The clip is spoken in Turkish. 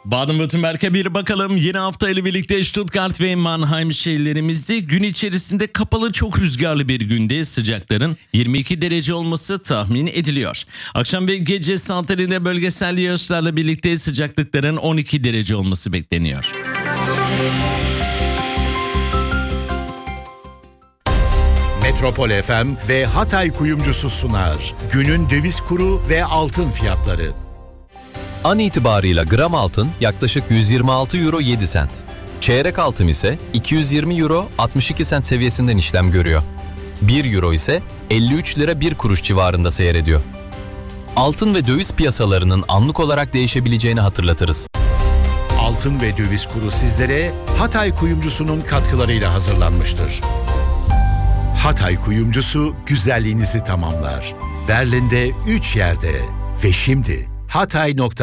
Baden-Württemberg'e bir bakalım. Yeni hafta ile birlikte Stuttgart ve Mannheim şehirlerimizde gün içerisinde kapalı, çok rüzgarlı bir günde sıcakların 22 derece olması tahmin ediliyor. Akşam ve gece saatlerinde bölgesel yağışlarla birlikte sıcaklıkların 12 derece olması bekleniyor. Metropol FM ve Hatay Kuyumcusu sunar. Günün döviz kuru ve altın fiyatları. An itibarıyla gram altın yaklaşık 126 euro 7 sent. Çeyrek altın ise 220 euro 62 sent seviyesinden işlem görüyor. 1 euro ise 53 lira 1 kuruş civarında seyrediyor. Altın ve döviz piyasalarının anlık olarak değişebileceğini hatırlatırız. Altın ve döviz kuru sizlere Hatay Kuyumcusu'nun katkılarıyla hazırlanmıştır. Hatay Kuyumcusu güzelliğinizi tamamlar. Berlin'de 3 yerde ve şimdi Hatay.